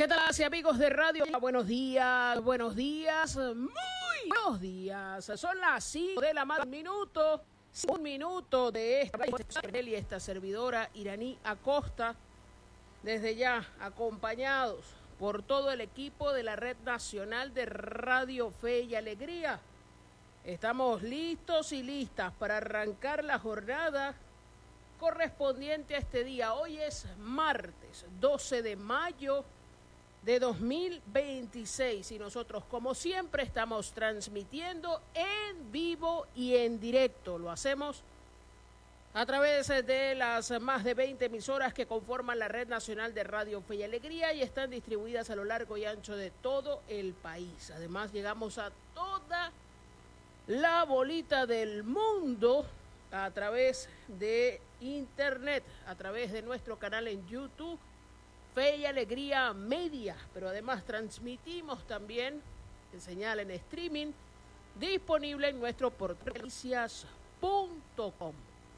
¿Qué tal, amigos de radio? Buenos días, muy buenos días. Son las 5 de la mañana, un minuto de esta servidora Iraní Acosta, desde ya acompañados por todo el equipo de la Red Nacional de Radio Fe y Alegría. Estamos listos y listas para arrancar la jornada correspondiente a este día. Hoy es martes 12 de mayo de 2026 y nosotros, como siempre, estamos transmitiendo en vivo y en directo. Lo hacemos a través de las más de 20 emisoras que conforman la Red Nacional de Radio Fe y Alegría y están distribuidas a lo largo y ancho de todo el país. Además, llegamos a toda la bolita del mundo a través de internet, a través de nuestro canal en YouTube, Fe y Alegría Media, pero además transmitimos también en señal en streaming disponible en nuestro portal noticias.com.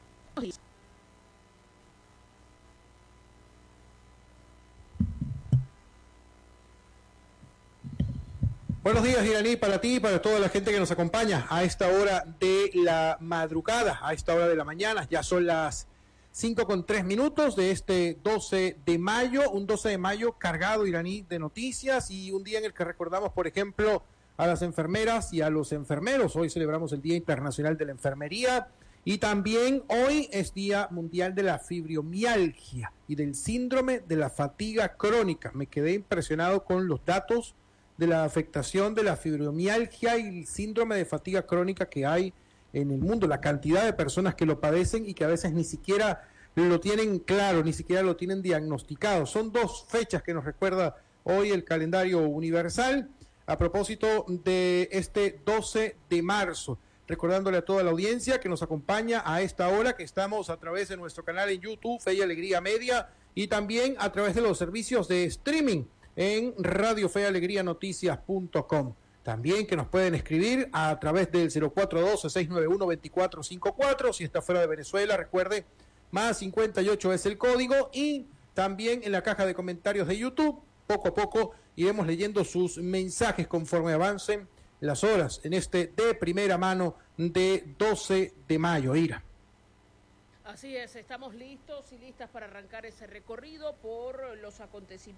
Buenos días, Iraní, para ti y para toda la gente que nos acompaña a esta hora de la madrugada, a esta hora de la mañana. Ya son las 5:03 de este 12 de mayo, un 12 de mayo cargado, Iraní, de noticias y un día en el que recordamos, por ejemplo, a las enfermeras y a los enfermeros. Hoy celebramos el Día Internacional de la Enfermería y también hoy es Día Mundial de la Fibromialgia y del Síndrome de la Fatiga Crónica. Me quedé impresionado con los datos de la afectación de la fibromialgia y el síndrome de fatiga crónica que hay en el mundo, la cantidad de personas que lo padecen y que a veces ni siquiera lo tienen claro, ni siquiera lo tienen diagnosticado. Son dos fechas que nos recuerda hoy el calendario universal a propósito de este 12 de marzo. Recordándole a toda la audiencia que nos acompaña a esta hora, que estamos a través de nuestro canal en YouTube, Fe y Alegría Media, y también a través de los servicios de streaming en Radio Fe y Alegría Noticias.com. También que nos pueden escribir a través del 0412-691-2454. Si está fuera de Venezuela, recuerde, más 58 es el código. Y también en la caja de comentarios de YouTube, poco a poco iremos leyendo sus mensajes conforme avancen las horas en este de primera mano de 12 de mayo. Ira. Así es, estamos listos y listas para arrancar ese recorrido por los acontecimientos